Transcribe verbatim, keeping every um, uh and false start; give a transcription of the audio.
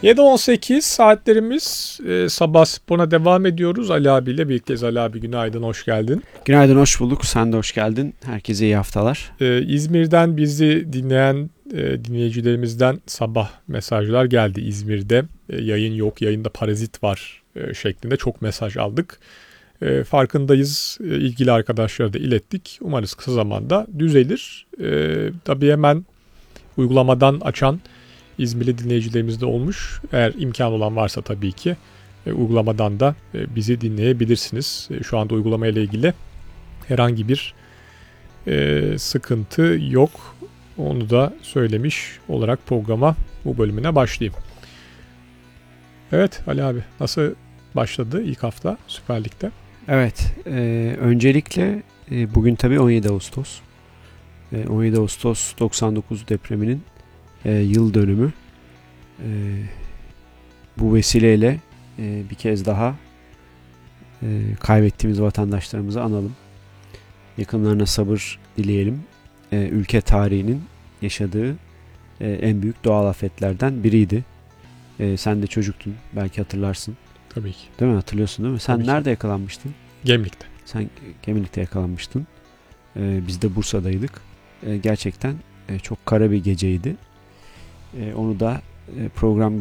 yedi on sekiz saatlerimiz, e, sabah sporuna devam ediyoruz. Ali abiyle birlikteyiz. Ali abi günaydın, hoş geldin. Günaydın, hoş bulduk. Sen de hoş geldin. Herkese iyi haftalar. E, İzmir'den bizi dinleyen e, dinleyicilerimizden sabah mesajlar geldi. İzmir'de e, yayın yok, yayında parazit var e, şeklinde çok mesaj aldık. E, farkındayız, e, ilgili arkadaşlara da ilettik. Umarız kısa zamanda düzelir. E, tabii hemen uygulamadan açan İzmirli dinleyicilerimiz de olmuş. Eğer imkan olan varsa tabii ki e, uygulamadan da e, bizi dinleyebilirsiniz. E, şu anda uygulama ile ilgili herhangi bir e, sıkıntı yok. Onu da söylemiş olarak programa, bu bölümüne başlayayım. Evet Ali abi, nasıl başladı ilk hafta Süper Lig'de? Evet, e, öncelikle e, bugün tabii on yedi Ağustos. E, on yedi Ağustos doksan dokuz depreminin e, yıl dönümü. E, bu vesileyle e, bir kez daha e, kaybettiğimiz vatandaşlarımızı analım. Yakınlarına sabır dileyelim. E, ülke tarihinin yaşadığı e, en büyük doğal afetlerden biriydi. E, sen de çocuktun, belki hatırlarsın. Tabii ki. Değil mi? Hatırlıyorsun değil mi? Sen Tabii ki. nerede yakalanmıştın? Gemlik'te. Sen Gemlik'te yakalanmıştın. Ee, biz de Bursa'daydık. Ee, gerçekten e, çok kara bir geceydi. E, onu da e, program